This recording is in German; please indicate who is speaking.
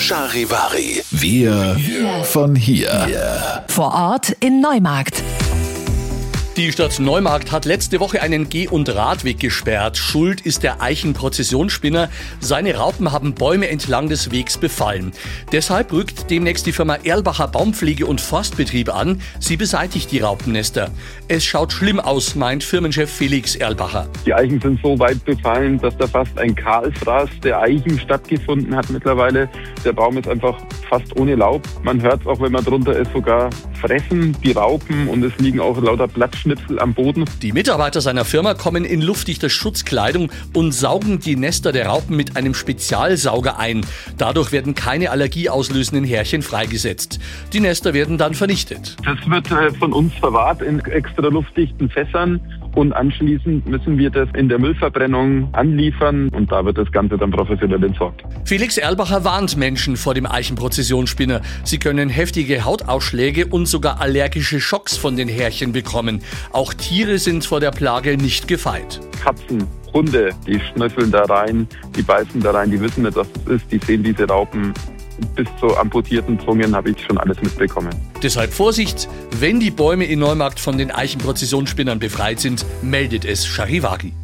Speaker 1: Charivari. Wir von hier.
Speaker 2: Vor Ort in Neumarkt.
Speaker 3: Die Stadt Neumarkt hat letzte Woche einen Geh- und Radweg gesperrt. Schuld ist der Eichen-Prozessionsspinner. Seine Raupen haben Bäume entlang des Wegs befallen. Deshalb rückt demnächst die Firma Erlbacher Baumpflege- und Forstbetrieb an. Sie beseitigt die Raupennester. Es schaut schlimm aus, meint Firmenchef Felix Erlbacher.
Speaker 4: Die Eichen sind so weit befallen, dass da fast ein Kahlfraß der Eichen stattgefunden hat mittlerweile. Der Baum ist einfach fast ohne Laub. Man hört es auch, wenn man drunter ist, sogar fressen die Raupen und es liegen auch lauter Blattschnipsel am Boden.
Speaker 3: Die Mitarbeiter seiner Firma kommen in luftdichter Schutzkleidung und saugen die Nester der Raupen mit einem Spezialsauger ein. Dadurch werden keine allergieauslösenden Härchen freigesetzt. Die Nester werden dann vernichtet.
Speaker 4: Das wird von uns verwahrt in extra luftdichten Fässern und anschließend müssen wir das in der Müllverbrennung anliefern und da wird das Ganze dann professionell entsorgt.
Speaker 3: Felix Erlbacher warnt Menschen vor dem Eichen-Prozessionsspinner. Sie können heftige Hautausschläge und sogar allergische Schocks von den Härchen bekommen. Auch Tiere sind vor der Plage nicht gefeit.
Speaker 4: Katzen, Hunde, die schnüffeln da rein, die beißen da rein, die wissen nicht, was es ist, die sehen diese Raupen. Bis zu amputierten Zungen habe ich schon alles mitbekommen.
Speaker 3: Deshalb Vorsicht, wenn die Bäume in Neumarkt von den Eichen-Prozessionsspinnern befreit sind, meldet es Charivari.